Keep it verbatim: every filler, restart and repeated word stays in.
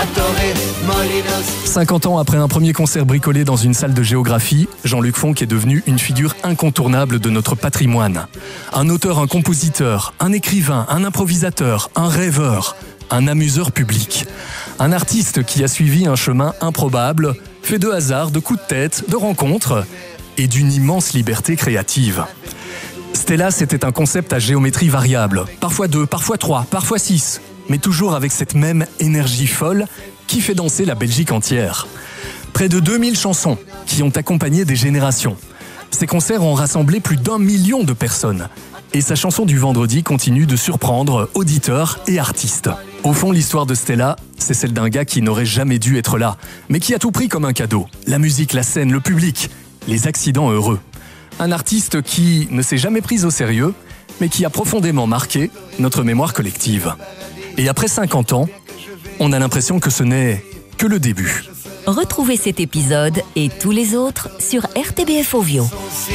cinquante ans après un premier concert bricolé dans une salle de géographie, Jean-Luc Fonck est devenu une figure incontournable de notre patrimoine. Un auteur, un compositeur, un écrivain, un improvisateur, un rêveur, un amuseur public. Un artiste qui a suivi un chemin improbable, fait de hasard, de coups de tête, de rencontres et d'une immense liberté créative. Stella, c'était un concept à géométrie variable, parfois deux, parfois trois, parfois six, mais toujours avec cette même énergie folle qui fait danser la Belgique entière. Près de deux mille chansons qui ont accompagné des générations. Ces concerts ont rassemblé plus d'un million de personnes. Et sa chanson du vendredi continue de surprendre auditeurs et artistes. Au fond, l'histoire de Stella, c'est celle d'un gars qui n'aurait jamais dû être là, mais qui a tout pris comme un cadeau. La musique, la scène, le public, les accidents heureux. Un artiste qui ne s'est jamais pris au sérieux, mais qui a profondément marqué notre mémoire collective. Et après cinquante ans, on a l'impression que ce n'est que le début. Retrouvez cet épisode et tous les autres sur R T B F Ovio.